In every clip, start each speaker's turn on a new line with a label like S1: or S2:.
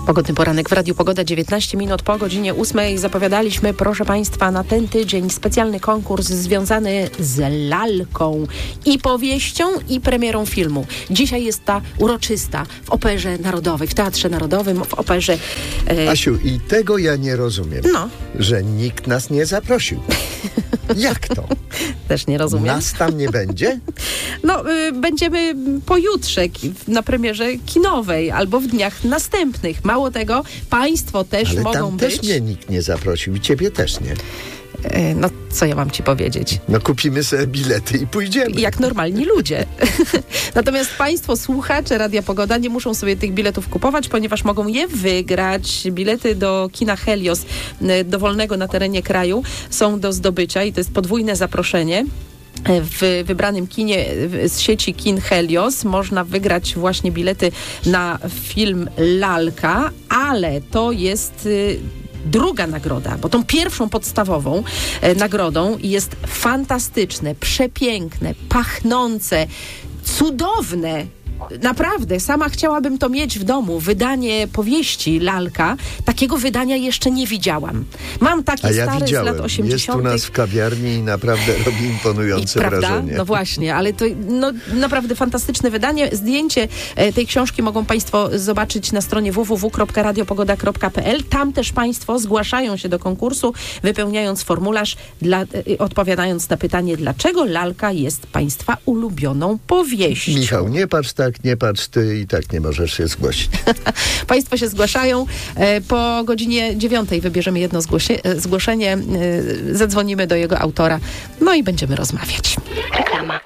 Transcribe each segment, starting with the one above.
S1: Pogodny poranek w Radiu Pogoda, 19 minut po godzinie 8. Zapowiadaliśmy, proszę Państwa, na ten tydzień specjalny konkurs związany z lalką i powieścią, i premierą filmu. Dzisiaj jest ta uroczysta w Operze Narodowej, w Teatrze Narodowym, w Operze...
S2: Asiu, i tego ja nie rozumiem,
S1: No.
S2: że nikt nas nie zaprosił. Jak to?
S1: Też nie rozumiem.
S2: Nas tam nie będzie?
S1: No, będziemy pojutrze na premierze kinowej albo w dniach następnych. Mało tego, Państwo też
S2: Ale
S1: mogą
S2: tam
S1: być...
S2: też mnie nikt nie zaprosił i ciebie też nie.
S1: No, co ja mam ci powiedzieć?
S2: No kupimy sobie bilety i pójdziemy.
S1: Jak normalni ludzie. Natomiast Państwo, słuchacze Radia Pogoda, nie muszą sobie tych biletów kupować, ponieważ mogą je wygrać. Bilety do kina Helios, dowolnego na terenie kraju, są do zdobycia i to jest podwójne zaproszenie. W wybranym kinie z sieci kin Helios można wygrać właśnie bilety na film Lalka, ale to jest... druga nagroda, bo tą pierwszą podstawową nagrodą jest fantastyczne, przepiękne, pachnące, cudowne. Naprawdę, sama chciałabym to mieć w domu. Wydanie powieści Lalka. Takiego wydania jeszcze nie widziałam. Mam takie stare z lat 80.
S2: Jest u nas w kawiarni i naprawdę robi imponujące wrażenie.
S1: No właśnie, ale to naprawdę fantastyczne wydanie. Zdjęcie tej książki mogą Państwo zobaczyć na stronie www.radiopogoda.pl. Tam też Państwo zgłaszają się do konkursu, wypełniając formularz, odpowiadając na pytanie, dlaczego Lalka jest Państwa ulubioną powieścią.
S2: Michał, nie patrz tak, nie patrz ty i tak nie możesz się zgłosić.
S1: Państwo się zgłaszają. Po godzinie 9 wybierzemy jedno zgłoszenie, zadzwonimy do jego autora, no i będziemy rozmawiać. Reklama.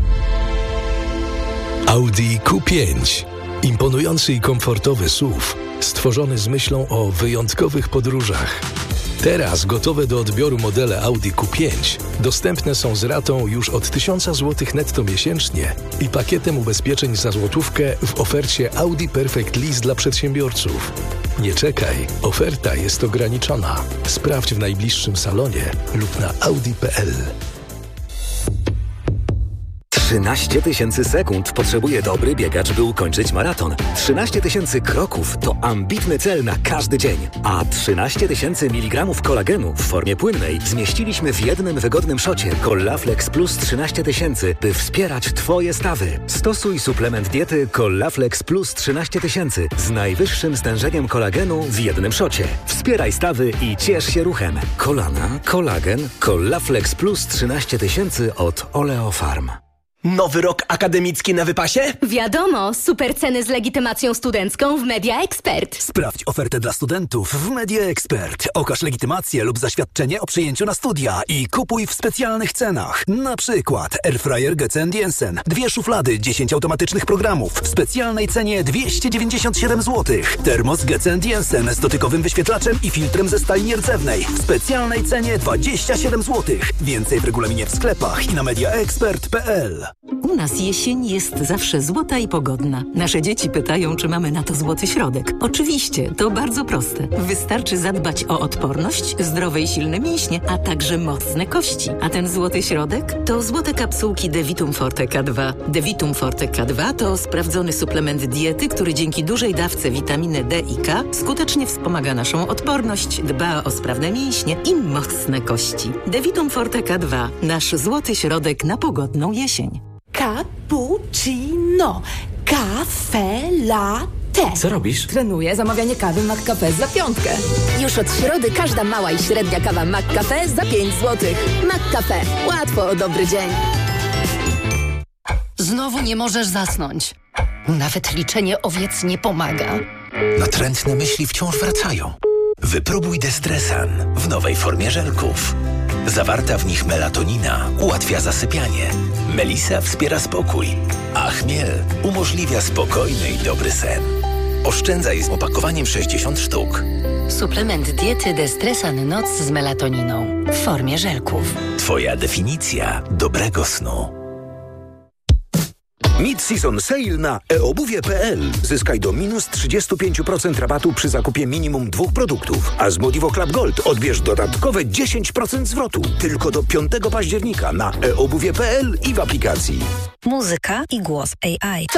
S3: Audi Q5. Imponujący i komfortowy SUV, stworzony z myślą o wyjątkowych podróżach. Teraz gotowe do odbioru modele Audi Q5 dostępne są z ratą już od 1000 zł netto miesięcznie i pakietem ubezpieczeń za złotówkę w ofercie Audi Perfect Lease dla przedsiębiorców. Nie czekaj, oferta jest ograniczona. Sprawdź w najbliższym salonie lub na audi.pl.
S4: 13 000 sekund potrzebuje dobry biegacz, by ukończyć maraton. 13 000 kroków to ambitny cel na każdy dzień. A 13 000 mg kolagenu w formie płynnej zmieściliśmy w jednym wygodnym szocie Collaflex Plus 13 000, by wspierać Twoje stawy. Stosuj suplement diety Collaflex Plus 13 000 z najwyższym stężeniem kolagenu w jednym szocie. Wspieraj stawy i ciesz się ruchem. Kolana, kolagen, Collaflex Plus 13 000 od Oleofarm.
S5: Nowy rok akademicki na wypasie?
S6: Wiadomo, super ceny z legitymacją studencką w Media Expert.
S5: Sprawdź ofertę dla studentów w Media Expert. Okaż legitymację lub zaświadczenie o przyjęciu na studia i kupuj w specjalnych cenach. Na przykład Airfryer Getze & Jensen, 2 szuflady, 10 automatycznych programów w specjalnej cenie 297 zł. Termos Getze & Jensen z dotykowym wyświetlaczem i filtrem ze stali nierdzewnej w specjalnej cenie 27 zł. Więcej w regulaminie w sklepach i na mediaexpert.pl.
S7: U nas jesień jest zawsze złota i pogodna. Nasze dzieci pytają, czy mamy na to złoty środek. Oczywiście, to bardzo proste. Wystarczy zadbać o odporność, zdrowe i silne mięśnie, a także mocne kości. A ten złoty środek to złote kapsułki Devitum Forte K2. Devitum Forte K2 to sprawdzony suplement diety, który dzięki dużej dawce witaminy D i K skutecznie wspomaga naszą odporność, dba o sprawne mięśnie i mocne kości. Devitum Forte K2. Nasz złoty środek na pogodną jesień.
S8: Cappuccino. Cafe latte.
S5: Co robisz?
S8: Trenuję zamawianie kawy McCafe za 5. Już od środy każda mała i średnia kawa McCafe za 5 zł. McCafe. Łatwo o dobry dzień.
S9: Znowu nie możesz zasnąć. Nawet liczenie owiec nie pomaga.
S10: Natrętne myśli wciąż wracają. Wypróbuj Destresan w nowej formie żelków. Zawarta w nich melatonina ułatwia zasypianie. Melisa wspiera spokój, a chmiel umożliwia spokojny i dobry sen. Oszczędzaj z opakowaniem 60 sztuk.
S9: Suplement diety Destresan Noc z melatoniną w formie żelków.
S10: Twoja definicja dobrego snu.
S11: Mid-season sale na eobuwie.pl. Zyskaj do minus 35% rabatu przy zakupie minimum 2 produktów. A z Modivo Club Gold odbierz dodatkowe 10% zwrotu. Tylko do 5 października na eobuwie.pl i w aplikacji.
S12: Muzyka i głos AI.